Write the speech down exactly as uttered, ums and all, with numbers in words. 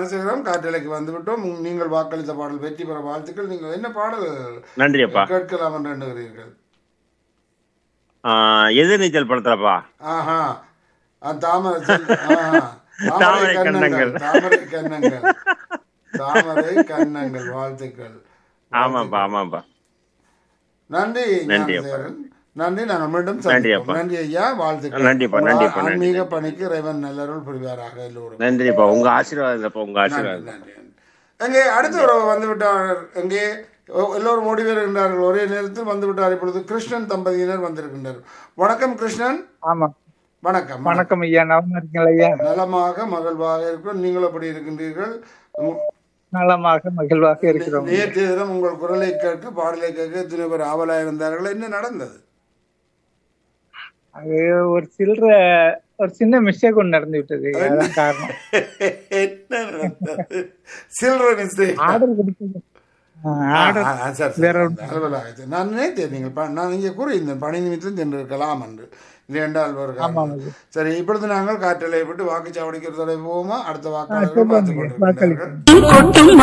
ஞானசேகரம் காற்றலைக்கு வந்துவிட்டோம். உங்க- நீங்கள் வாக்களித்த பாடல் வெற்றி பெற வாழ்த்துக்கள். நீங்கள் என்ன பாடல் நன்றி அப்பா. கேட்கலாம் என்று எண்ணுகிறீர்கள்? ஆஹ் எதிர்நீச்சல் படத்துலப்பா. ஆஹா அஹ் தாமரை செல்- ஆஹா. தாமரை தாமரை கண்ணங்கள் கண்ணங்கள். தாமரை கண்ணங்கள் தாமரை கண்ணங்கள் வாழ்த்துக்கள். ஆமாப்பா ஆமாப்பா. நன்றி நன்றி ஞானசேகரன். நன்றி. நாங்கள் மீண்டும் நன்றி சந்திப்போம். அப்பா. நன்றி ஐயா. வாழ்த்துக்கள். நன்றிப்பா, நன்றிப்பா, நன்றி, ஆன்மீக நன்றி. பணிக்கு இறைவன் நல்லருள் புரிவாராக எல்லோரும். நன்றிப்பா. உங்க ஆசீர்வாதம் இல்லப்பா, உங்க நன்றி ஆசீர்வாதம். நன்றி நன்றி. எங்கே அடுத்த உறவு வந்து விட்டார். எங்கே எ- எல்லோரும் ஓடி வருகின்றார்கள். ஒரே நேரத்தில் வந்து விட்டார். இப்பொழுது கிருஷ்ணன் தம்பதியினர் வந்திருக்கின்றனர். வணக்கம் கிருஷ்ணன். ஆமா வணக்கம். வணக்கம் ஐயா, நலமா இருக்கீங்களா ஐயா? நலமாக மகிழ்வாக இருக்கிறோம். நீங்கள் எப்படி இருக்கின்றீர்கள்? உம், நலமாக மகிழ்வாக இருக்கிறோம் ஐயா. நேற்றைய தினம் உங்கள் குரலை கேட்க பாடலை கேட்க எத்தனை பேர் ஆவலாக இருந்தார்கள். என்ன நடந்தது? அது ஒரு சில்லற ஒரு சின்ன மிஸ்டேக் ஒன்று நடந்து விட்டது, அதான் காரணம். என்ன நடந்தது? சில்லற mistake. ஆர்டர் கொடுத்தது ஆர்டர் ஆ, ஆ, சரி, சரி. வேற ஒன்று. அலுவலகத்தில் நான் நினைத்தேன் நீங்கள் ப- நான் இங்கே கூறியிருந்தேன் பணி நிமித்தம் சென்றிருக்கலாம் என்று. இல்லை என்றால் ஒரு ஆமா காரணம். ஐயா. சரி, இப்பொழுது நாங்கள் காற்றலை விட்டு வாக்குச்சாவடிக்கு ஒரு தடவை போவோமா? அடுத்த ஆ, வாக்காளர்கள் சொல்லுங்க பார்த்துக் ஐயா, கொண்டிருக்கிறார்கள். வாக்களிக்கிறேன். கொட்டும்